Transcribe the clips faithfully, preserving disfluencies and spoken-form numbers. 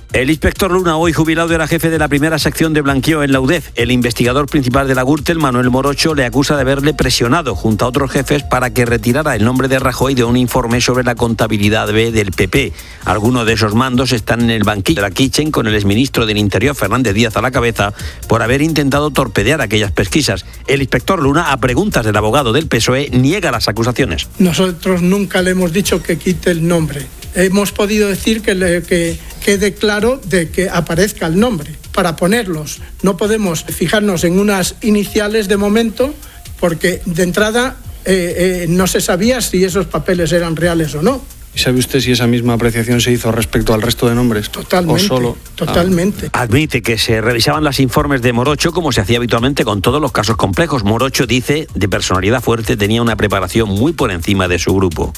El inspector Luna, hoy jubilado, era jefe de la primera sección de blanqueo en la U D E F. El investigador principal de la Gürtel, Manuel Morocho, le acusa de haberle presionado junto a otros jefes para que retirara el nombre de Rajoy de un informe sobre la contabilidad B del P P. Algunos de esos mandos están en el banquillo de la Kitchen con el exministro del Interior, Fernández Díaz, a la cabeza, por haber intentado torpedear aquellas pesquisas. El inspector Luna, a preguntas del abogado del P S O E, niega las acusaciones. Nosotros nunca le hemos dicho que quite el nombre. Hemos podido decir que, le, que quede claro de que aparezca el nombre para ponerlos. No podemos fijarnos en unas iniciales de momento porque de entrada eh, eh, no se sabía si esos papeles eran reales o no. ¿Y sabe usted si esa misma apreciación se hizo respecto al resto de nombres? Totalmente, ¿O solo? totalmente. Ah. Admite que se revisaban los informes de Morocho como se hacía habitualmente con todos los casos complejos. Morocho dice, de personalidad fuerte, tenía una preparación muy por encima de su grupo.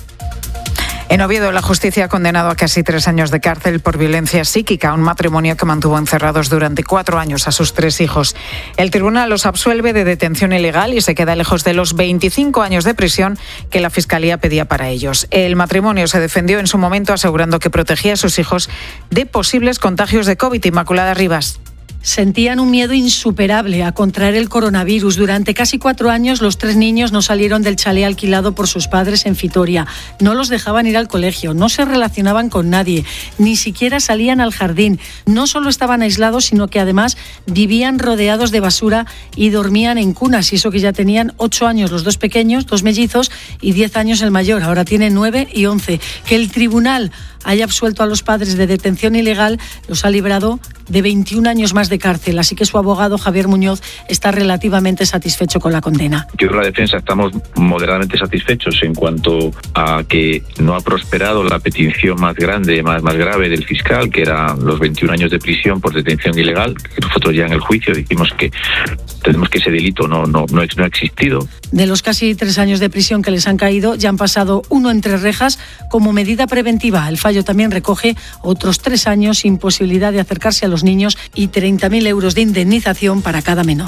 En Oviedo, la justicia ha condenado a casi tres años de cárcel por violencia psíquica a un matrimonio que mantuvo encerrados durante cuatro años a sus tres hijos. El tribunal los absuelve de detención ilegal y se queda lejos de los veinticinco años de prisión que la Fiscalía pedía para ellos. El matrimonio se defendió en su momento asegurando que protegía a sus hijos de posibles contagios de COVID. Inmaculada Rivas. Sentían un miedo insuperable a contraer el coronavirus. Durante casi cuatro años los tres niños no salieron del chalet alquilado por sus padres en Vitoria. No los dejaban ir al colegio, no se relacionaban con nadie, ni siquiera salían al jardín. No solo estaban aislados, sino que además vivían rodeados de basura y dormían en cunas. Y eso que ya tenían ocho años los dos pequeños, dos mellizos, y diez años el mayor. Ahora tienen nueve y once. Que el tribunal haya absuelto a los padres de detención ilegal los ha librado de veintiún años más de cárcel, así que su abogado Javier Muñoz está relativamente satisfecho con la condena. Yo en la defensa estamos moderadamente satisfechos en cuanto a que no ha prosperado la petición más grande, más, más grave del fiscal, que era los veintiún años de prisión por detención ilegal. Nosotros ya en el juicio dijimos que tenemos que ese delito no, no, no, no ha existido. De los casi tres años de prisión que les han caído, ya han pasado uno entre rejas como medida preventiva. El fallo también recoge otros tres años sin posibilidad de acercarse a los niños y treinta mil euros de indemnización para cada menor.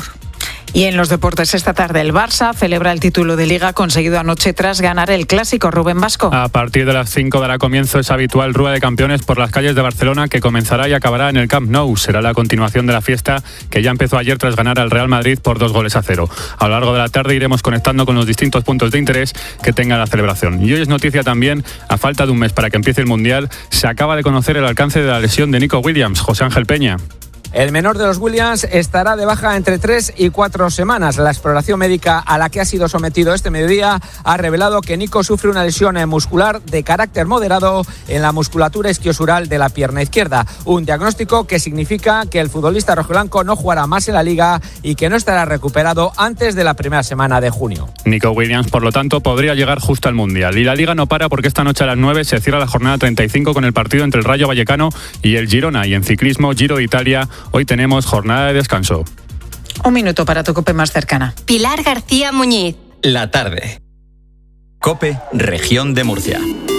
Y en los deportes esta tarde el Barça celebra el título de Liga conseguido anoche tras ganar el Clásico. Rubén Vasco. A partir de las cinco dará comienzo esa habitual rueda de campeones por las calles de Barcelona que comenzará y acabará en el Camp Nou. Será la continuación de la fiesta que ya empezó ayer tras ganar al Real Madrid por dos goles a cero. A lo largo de la tarde iremos conectando con los distintos puntos de interés que tenga la celebración. Y hoy es noticia también, a falta de un mes para que empiece el Mundial, se acaba de conocer el alcance de la lesión de Nico Williams. José Ángel Peña. El menor de los Williams estará de baja entre tres y cuatro semanas. La exploración médica a la que ha sido sometido este mediodía ha revelado que Nico sufre una lesión muscular de carácter moderado en la musculatura isquiosural de la pierna izquierda. Un diagnóstico que significa que el futbolista rojiblanco no jugará más en la Liga y que no estará recuperado antes de la primera semana de junio. Nico Williams, por lo tanto, podría llegar justo al Mundial. Y la Liga no para porque esta noche a las nueve se cierra la jornada treinta y cinco con el partido entre el Rayo Vallecano y el Girona. Y en ciclismo, Giro de Italia, hoy tenemos jornada de descanso. Un minuto para tu COPE más cercana. Pilar García Muñiz. La tarde. COPE, Región de Murcia.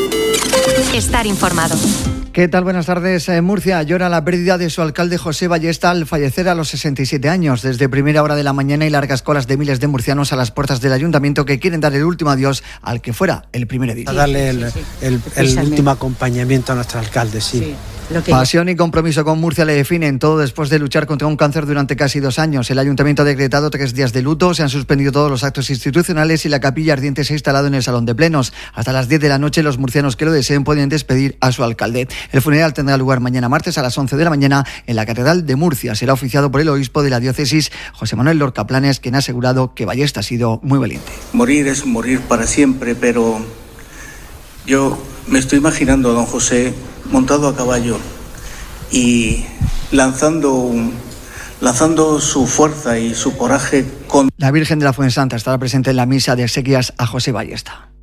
Estar informado. ¿Qué tal? Buenas tardes. En Murcia llora la pérdida de su alcalde José Ballesta al fallecer a los sesenta y siete años. Desde primera hora de la mañana hay largas colas de miles de murcianos a las puertas del ayuntamiento que quieren dar el último adiós al que fuera el primer edil. A darle el, el, el, el último acompañamiento a nuestro alcalde, sí. sí. Que... Pasión y compromiso con Murcia le definen, todo después de luchar contra un cáncer durante casi dos años. El ayuntamiento ha decretado tres días de luto, se han suspendido todos los actos institucionales y la capilla ardiente se ha instalado en el salón de plenos. Hasta las diez de la noche los murcianos que lo deseen pueden despedir a su alcalde. El funeral tendrá lugar mañana martes a las once de la mañana en la Catedral de Murcia. Será oficiado por el obispo de la diócesis, José Manuel Lorca Planes, quien ha asegurado que Ballesta ha sido muy valiente. Morir es morir para siempre, pero yo me estoy imaginando a don José montado a caballo y lanzando un, lanzando su fuerza y su coraje con... La Virgen de la Fuensanta estará presente en la misa de exequias a José Ballesta.